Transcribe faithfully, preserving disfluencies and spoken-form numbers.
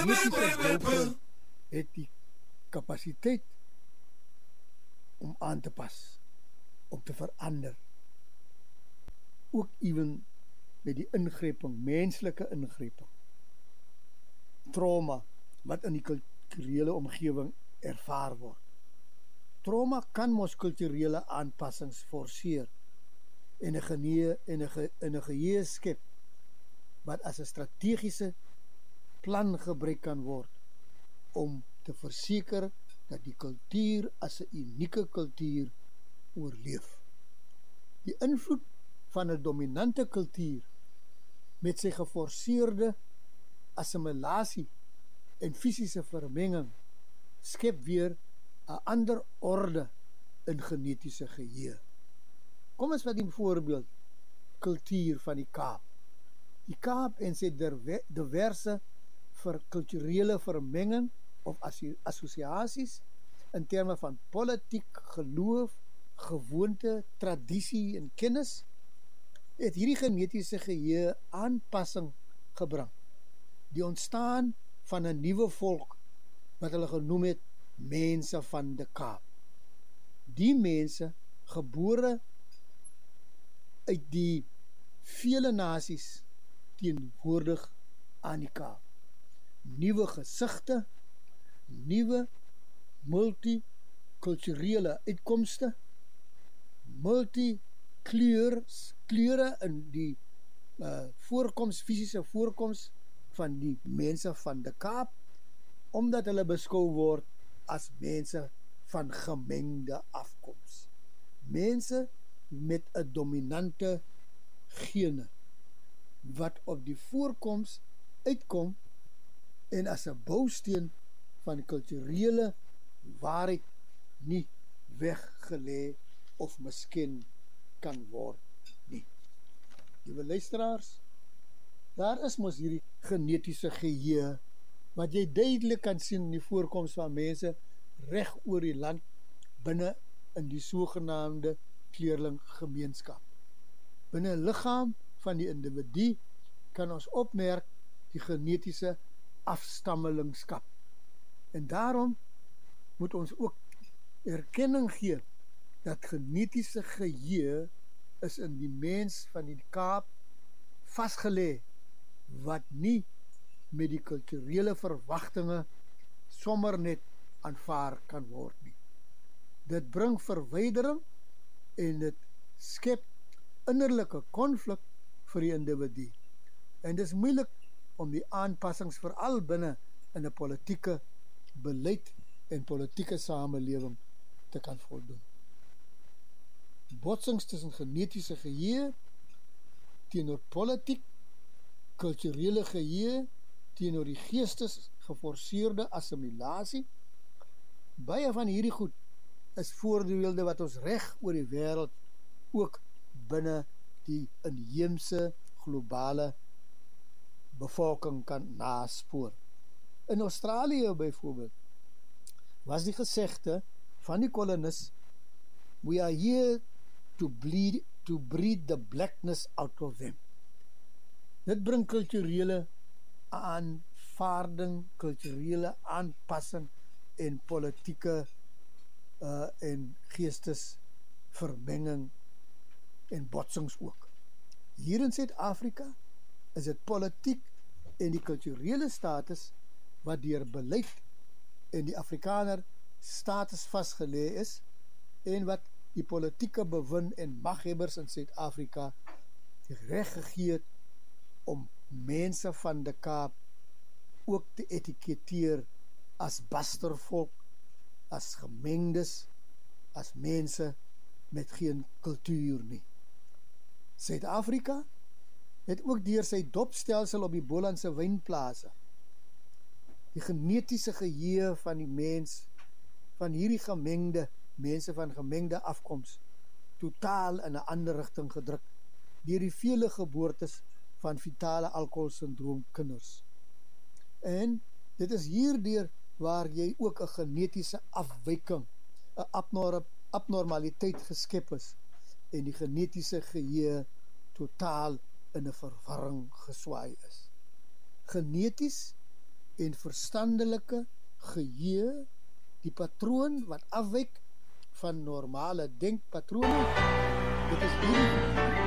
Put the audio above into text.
genetiese blueprint het die kapasiteit om aan te pas, om te verander. Ook ewen met die ingreeping, menslike ingreeping. Trauma, wat in die kulturele omgewing ervaar word. Trauma kan mos kulturele aanpassings forceer en 'n geneë en 'n ge, en 'n geheue skep wat as 'n strategiese plan gebruik kan word om te verseker dat die kultuur as 'n unieke kultuur oorleef. Die invloed van 'n dominante kultuur met sy geforseerde assimilasie en fisiese vermenging skep weer 'n ander orde in genetiese geheue. Kom ons vat 'n voorbeeld, kultuur van die Kaap. Die Kaap en sy diverse vir kulturele vermenging of assosiasies in terme van politiek, geloof, gewoonte, tradisie en kennis, het hierdie genetiese geheue aanpassing gebring. Die ontstaan van 'n nuwe volk wat hulle genoem het mense van die Kaap. Die mense, gebore uit die vele nasies teenwoordig aan die Kaap. Nuwe gesigte, nuwe multikulturele uitkomste, multikleurs, kleure in die uh, voorkoms, fisiese voorkoms van die mense van die Kaap, omdat hulle beskou word as mense van gemengde afkoms. Mense met 'n dominante gene, wat op die voorkoms uitkom en as 'n bousteen van kulturele waarheid nie weggelê of miskien kan word nie. Liewe luisteraars, daar is mos hierdie genetiese geheue wat jy duidelik kan sien in die voorkoms van mense reg oor die land binne in die sogenaamde kleurling gemeenskap. Binne 'n liggaam van die individu kan ons opmerk die genetiese afstammelingskap. En daarom moet ons ook erkenning gee dat genetiese geheue is in die mens van die Kaap vasgelê, wat nie met die kulturele verwagtinge sommer net aanvaar kan word nie. Dit bring verwydering en dit skep innerlike konflik vir die individu. En dit is moeilik om die aanpassings veral binne in 'n politieke beleid en politieke samelewing te kan voldoen. Botsings tussen genetiese geheue teenoor politiek, kulturele geheue teenoor die geestes geforseerde assimilasie. Baie van hierdie goed is voorbeelde wat ons reg oor die wêreld ook binne die inheemse globale bevolking kan naspoor. In Australië byvoorbeeld was die gesegde van die kolonis, we are here to bleed, to breed the blackness out of them. Dit bring kulturele aanvaarding, kulturele aanpassing en politieke uh, en geestesvermenging en botsings ook. Hier in Suid-Afrika is dit politiek en die kulturele status wat deur beleid en die Afrikaner status vasgelê is en wat die politieke bewind en maghebbers in Suid-Afrika reg gegee het om mense van die Kaap ook te etiketeer as bastervolk, as gemengdes, as mense met geen kultuur nie. Suid-Afrika het ook deur sy dopstelsel op die Bolandse wynplase die genetiese geheue van die mens, van hierdie gemengde mense van gemengde afkoms, totaal in 'n ander rigting gedruk deur die vele geboortes van fetale alkoholsindroom kinders. En dit is hierdeur waar jy ook 'n genetiese afwyking, 'n abnorm, abnormaliteit geskep is en die genetiese geheue totaal in 'n verwarring geswaai is. Geneties en verstandelike geheue, die patroon wat afwyk van normale denkpatrone. Dit is hierdie